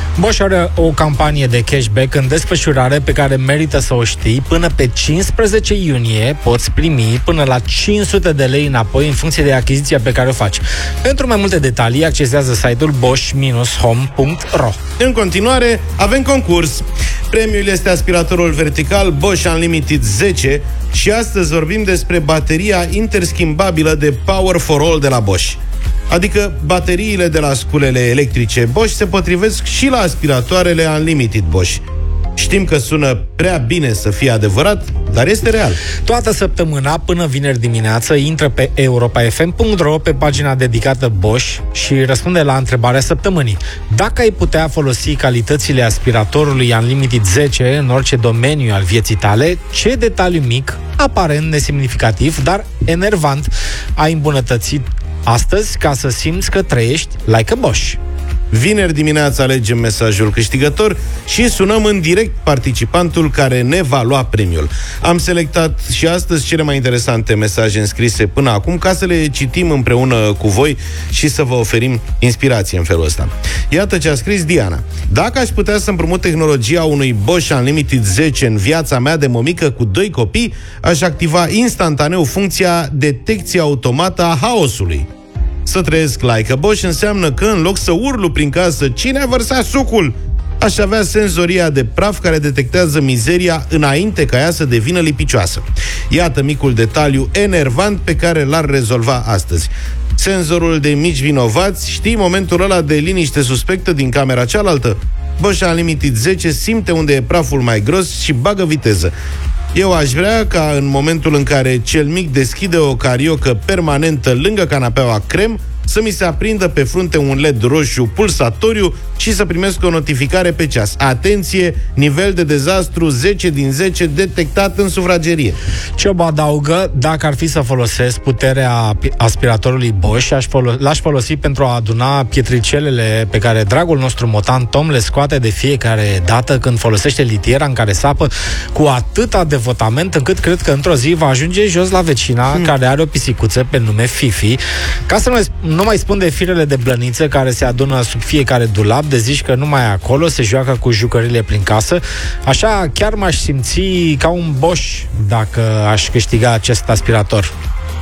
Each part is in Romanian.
Bosch are o campanie de cashback în desfășurare pe care merită să o știi. Până pe 15 iunie poți primi până la 500 de lei înapoi în funcție de achiziția pe care o faci. Pentru mai multe detalii, accesează site-ul bosch-home.ro. În continuare, avem concurs. Premiul este aspiratorul vertical Bosch Unlimited 10 și astăzi vorbim despre bateria interschimbabilă de Power for All de la Bosch. Adică bateriile de la sculele electrice Bosch se potrivesc și la aspiratoarele Unlimited Bosch. Știm că sună prea bine să fie adevărat, dar este real. Toată săptămâna, până vineri dimineață, intră pe europa.fm.ro pe pagina dedicată Bosch și răspunde la întrebarea săptămânii. Dacă ai putea folosi calitățile aspiratorului Unlimited 10 în orice domeniu al vieții tale, ce detaliu mic, aparent nesemnificativ, dar enervant, ai îmbunătățit astăzi ca să simți că trăiești like a Bosch? Vineri dimineața alegem mesajul câștigător și sunăm în direct participantul care ne va lua premiul. Am selectat și astăzi cele mai interesante mesaje înscrise până acum ca să le citim împreună cu voi și să vă oferim inspirație în felul ăsta. Iată ce a scris Diana. Dacă aș putea să împrumut tehnologia unui Bosch Unlimited 10 în viața mea de mămică cu 2 copii, aș activa instantaneu funcția detecție automată a haosului. Să trăiesc like a Bosch înseamnă că în loc să urlu prin casă cine a vărsat sucul, aș avea senzoria de praf care detectează mizeria înainte ca ea să devină lipicioasă. Iată micul detaliu enervant pe care l-ar rezolva astăzi. Senzorul de mici vinovați, știi momentul ăla de liniște suspectă din camera cealaltă? Bosch Unlimited 10 simte unde e praful mai gros și bagă viteză. Eu aș vrea ca în momentul în care cel mic deschide o cariocă permanentă lângă canapeaua crem, să mi se aprindă pe frunte un LED roșu pulsatoriu și să primesc o notificare pe ceas. Atenție, nivel de dezastru 10 din 10 detectat în sufragerie. Cioba adaugă, dacă ar fi să folosesc puterea aspiratorului Bosch, l-aș folosi pentru a aduna pietricelele pe care dragul nostru motan Tom le scoate de fiecare dată când folosește litiera în care sapă cu atâta devotament încât cred că într-o zi va ajunge jos la vecina care are o pisicuță pe nume Fifi. Ca să nu mai spun de firele de blăniță care se adună sub fiecare dulap, de zici că numai acolo se joacă cu jucările prin casă. Așa chiar m-aș simți ca un Bosch dacă aș câștiga acest aspirator.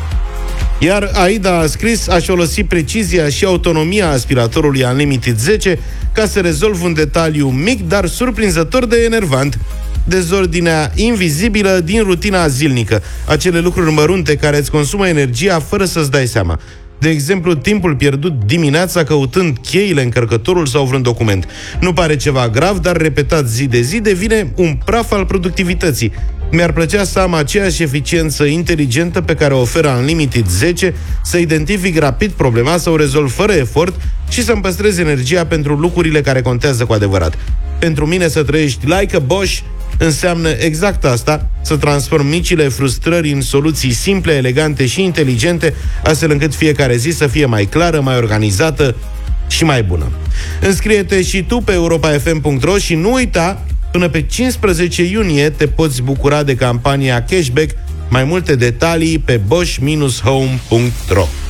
Iar Aida a scris, aș folosi precizia și autonomia aspiratorului Unlimited 10 ca să rezolv un detaliu mic, dar surprinzător de enervant. Dezordinea invizibilă din rutina zilnică. Acele lucruri mărunte care îți consumă energia fără să-ți dai seama. De exemplu, timpul pierdut dimineața căutând cheile, încărcătorul sau vreun document. Nu pare ceva grav, dar repetat zi de zi devine un praf al productivității. Mi-ar plăcea să am aceeași eficiență inteligentă pe care o oferă Unlimited 10, să identific rapid problema, să o rezolv fără efort și să-mi păstrez energia pentru lucrurile care contează cu adevărat. Pentru mine să trăiești like a Bosch înseamnă exact asta, să transform micile frustrări în soluții simple, elegante și inteligente, astfel încât fiecare zi să fie mai clară, mai organizată și mai bună. Înscrie-te și tu pe europa.fm.ro și nu uita, până pe 15 iunie te poți bucura de campania cashback. Mai multe detalii pe bosch-home.ro.